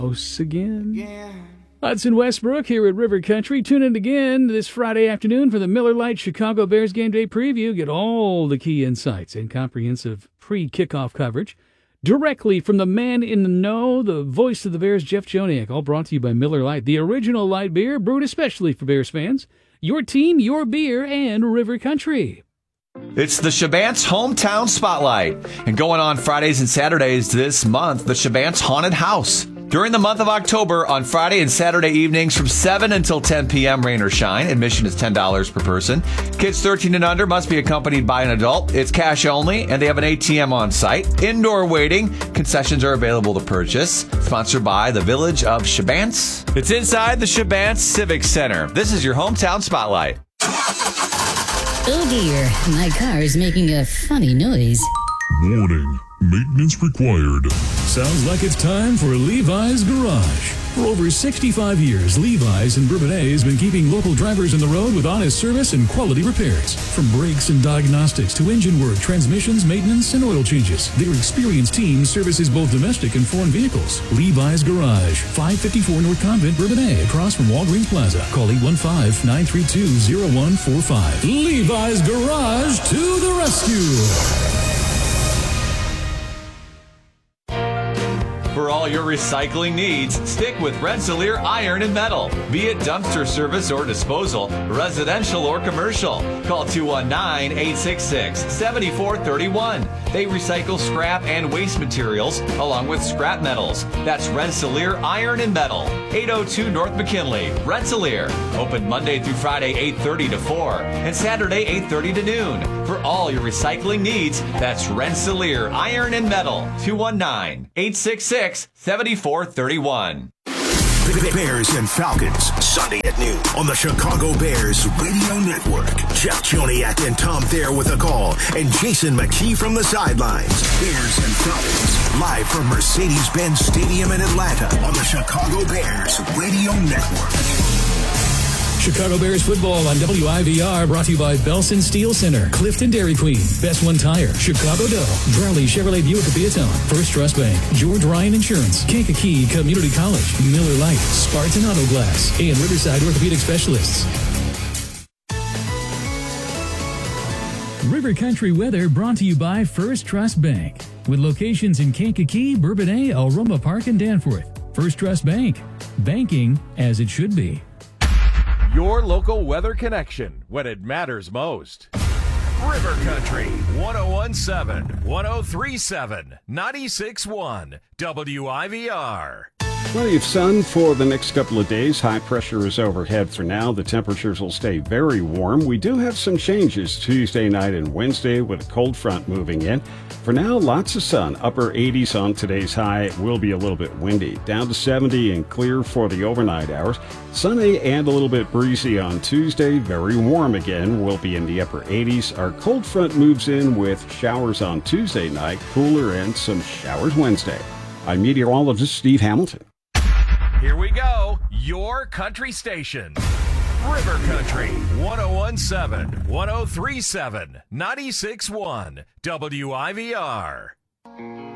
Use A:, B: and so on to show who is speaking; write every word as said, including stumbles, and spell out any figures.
A: Hosts again. Hudson Westbrook here at River Country. Tune in again this Friday afternoon for the Miller Lite Chicago Bears game day preview. Get all the key insights and comprehensive pre-kickoff coverage directly from the man in the know, the voice of the Bears, Jeff Joniak. All brought to you by Miller Lite, the original light beer brewed especially for Bears fans. Your team, your beer, and River Country.
B: It's the Shabant's Hometown Spotlight. And going on Fridays and Saturdays this month, the Shabant's Haunted House. During the month of October, on Friday and Saturday evenings from seven until ten p.m., rain or shine. Admission is ten dollars per person. Kids thirteen and under must be accompanied by an adult. It's cash only, and they have an A T M on site. Indoor waiting. Concessions are available to purchase. Sponsored by the Village of Shabant's. It's inside the Shabant's Civic Center. This is your Hometown Spotlight.
C: Oh dear, my car is making a funny noise.
D: Warning, maintenance required.
E: Sounds like it's time for Levi's Garage. For over sixty-five years, Levi's in Bourbonnais has been keeping local drivers on the road with honest service and quality repairs. From brakes and diagnostics to engine work, transmissions, maintenance, and oil changes, their experienced team services both domestic and foreign vehicles. Levi's Garage, five fifty-four North Convent, Bourbonnais, across from Walgreens Plaza. Call eight one five, nine three two, zero one four five. Levi's Garage to the rescue.
B: For all your recycling needs, stick with Rensselaer Iron and Metal. Be it dumpster service or disposal, residential or commercial. Call two one nine, eight six six, seven four three one. They recycle scrap and waste materials along with scrap metals. That's Rensselaer Iron and Metal. eight oh two North McKinley, Rensselaer. Open Monday through Friday, eight thirty to four, and Saturday, eight thirty to noon. For all your recycling needs, that's Rensselaer Iron and Metal. two one nine, eight six six, seven four three one.
F: Bears and Falcons, Sunday at noon on the Chicago Bears Radio Network. Jeff Joniak and Tom Thayer with a call, and Jason McKee from the sidelines. Bears and Falcons, live from Mercedes-Benz Stadium in Atlanta on the Chicago Bears Radio Network.
E: Chicago Bears football on W I V R, brought to you by Belson Steel Center, Clifton Dairy Queen, Best One Tire, Chicago Dell, Drowley Chevrolet Buick Peatone, First Trust Bank, George Ryan Insurance, Kankakee Community College, Miller Lite, Spartan Auto Glass, and Riverside Orthopedic Specialists. River Country weather brought to you by First Trust Bank, with locations in Kankakee, Bourbonnais, Aroma Park, and Danforth. First Trust Bank, banking as it should be.
G: Your local weather connection when it matters most. River Country, one oh one point seven, one oh three point seven, ninety-six point one, W I V R.
H: Plenty of sun for the next couple of days. High pressure is overhead for now. The temperatures will stay very warm. We do have some changes Tuesday night and Wednesday with a cold front moving in. For now, lots of sun. Upper eighties on today's high. It will be a little bit windy. Down to seventy and clear for the overnight hours. Sunny and a little bit breezy on Tuesday. Very warm again. We'll be in the upper eighties. Our cold front moves in with showers on Tuesday night. Cooler and some showers Wednesday. I'm meteorologist Steve Hamilton.
G: Here we go. Your country station. River Country, one oh one point seven, one oh three point seven, ninety-six point one, W I V R.